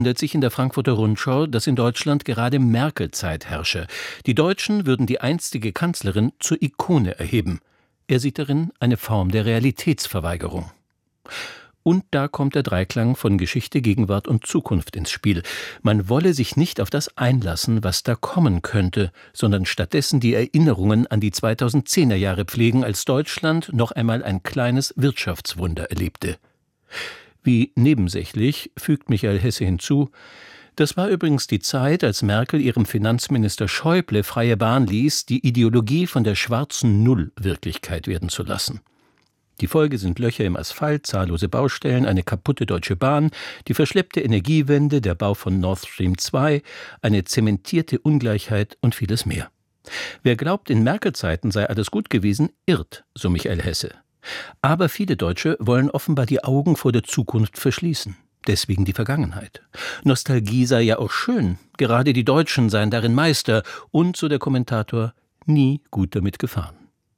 Ändert sich in der Frankfurter Rundschau, dass in Deutschland gerade Merkel-Zeit herrsche. Die Deutschen würden die einstige Kanzlerin zur Ikone erheben. Er sieht darin eine Form der Realitätsverweigerung. Und da kommt der Dreiklang von Geschichte, Gegenwart und Zukunft ins Spiel. Man wolle sich nicht auf das einlassen, was da kommen könnte, sondern stattdessen die Erinnerungen an die 2010er Jahre pflegen, als Deutschland noch einmal ein kleines Wirtschaftswunder erlebte. Wie nebensächlich, fügt Michael Hesse hinzu, das war übrigens die Zeit, als Merkel ihrem Finanzminister Schäuble freie Bahn ließ, die Ideologie von der schwarzen Null Wirklichkeit werden zu lassen. Die Folge sind Löcher im Asphalt, zahllose Baustellen, eine kaputte Deutsche Bahn, die verschleppte Energiewende, der Bau von Nord Stream 2, eine zementierte Ungleichheit und vieles mehr. Wer glaubt, in Merkel-Zeiten sei alles gut gewesen, irrt, so Michael Hesse. Aber viele Deutsche wollen offenbar die Augen vor der Zukunft verschließen. Deswegen die Vergangenheit. Nostalgie sei ja auch schön, gerade die Deutschen seien darin Meister und, so der Kommentator, nie gut damit gefahren.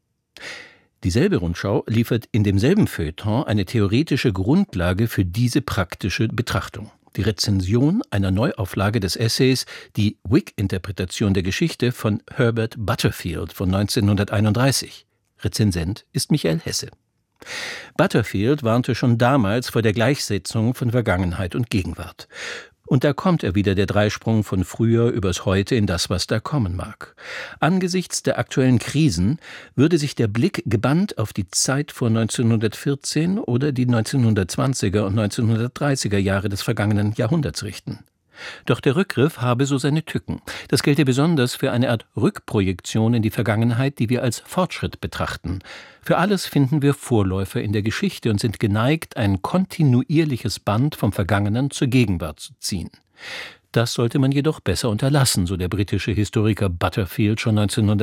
Dieselbe Rundschau liefert in demselben Feuilleton eine theoretische Grundlage für diese praktische Betrachtung. Die Rezension einer Neuauflage des Essays Die Whig-Interpretation der Geschichte von Herbert Butterfield von 1931. Rezensent ist Michael Hesse. Butterfield warnte schon damals vor der Gleichsetzung von Vergangenheit und Gegenwart. Und da kommt er wieder, der Dreisprung von früher übers Heute in das, was da kommen mag. Angesichts der aktuellen Krisen würde sich der Blick gebannt auf die Zeit vor 1914 oder die 1920er und 1930er Jahre des vergangenen Jahrhunderts richten. Doch der Rückgriff habe so seine Tücken. Das gelte besonders für eine Art Rückprojektion in die Vergangenheit, die wir als Fortschritt betrachten. Für alles finden wir Vorläufer in der Geschichte und sind geneigt, ein kontinuierliches Band vom Vergangenen zur Gegenwart zu ziehen. Das sollte man jedoch besser unterlassen, so der britische Historiker Butterfield schon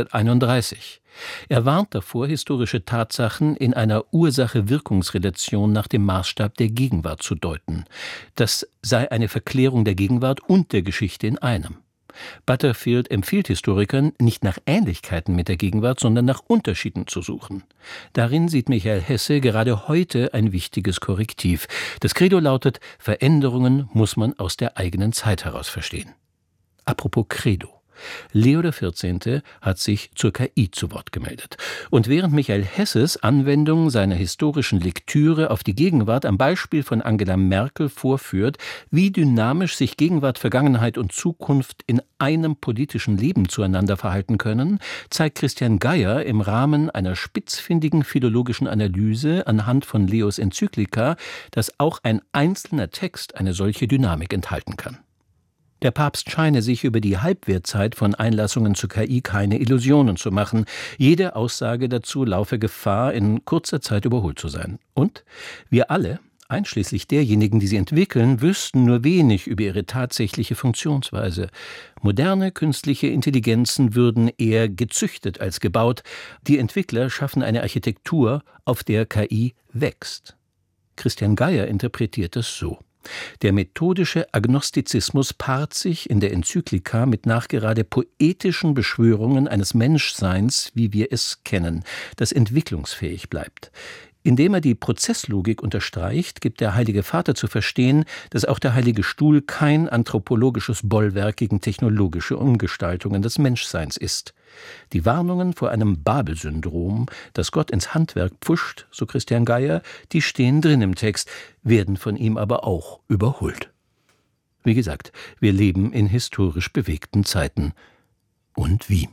1931. Er warnt davor, historische Tatsachen in einer Ursache-Wirkungsrelation nach dem Maßstab der Gegenwart zu deuten. Das sei eine Verklärung der Gegenwart und der Geschichte in einem. Butterfield empfiehlt Historikern, nicht nach Ähnlichkeiten mit der Gegenwart, sondern nach Unterschieden zu suchen. Darin sieht Michael Hesse gerade heute ein wichtiges Korrektiv. Das Credo lautet, Veränderungen muss man aus der eigenen Zeit heraus verstehen. Apropos Credo. Leo XIV. Hat sich zur KI zu Wort gemeldet. Und während Michael Hesses Anwendung seiner historischen Lektüre auf die Gegenwart am Beispiel von Angela Merkel vorführt, wie dynamisch sich Gegenwart, Vergangenheit und Zukunft in einem politischen Leben zueinander verhalten können, zeigt Christian Geier im Rahmen einer spitzfindigen philologischen Analyse anhand von Leos Enzyklika, dass auch ein einzelner Text eine solche Dynamik enthalten kann. Der Papst scheine sich über die Halbwertzeit von Einlassungen zur KI keine Illusionen zu machen. Jede Aussage dazu laufe Gefahr, in kurzer Zeit überholt zu sein. Und wir alle, einschließlich derjenigen, die sie entwickeln, wüssten nur wenig über ihre tatsächliche Funktionsweise. Moderne künstliche Intelligenzen würden eher gezüchtet als gebaut. Die Entwickler schaffen eine Architektur, auf der KI wächst. Christian Geier interpretiert es so. Der methodische Agnostizismus paart sich in der Enzyklika mit nachgerade poetischen Beschwörungen eines Menschseins, wie wir es kennen, das entwicklungsfähig bleibt. Indem er die Prozesslogik unterstreicht, gibt der Heilige Vater zu verstehen, dass auch der Heilige Stuhl kein anthropologisches Bollwerk gegen technologische Umgestaltungen des Menschseins ist. Die Warnungen vor einem Babel-Syndrom, das Gott ins Handwerk pfuscht, so Christian Geier, die stehen drin im Text, werden von ihm aber auch überholt. Wie gesagt, wir leben in historisch bewegten Zeiten. Und wie?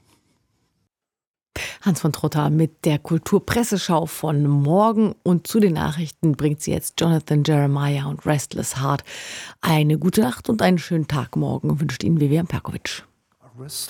Hans von Trotta mit der Kulturpresseschau von morgen, und zu den Nachrichten bringt sie jetzt Jonathan Jeremiah und Restless Heart. Eine gute Nacht und einen schönen Tag morgen wünscht Ihnen Vivian Perkovic.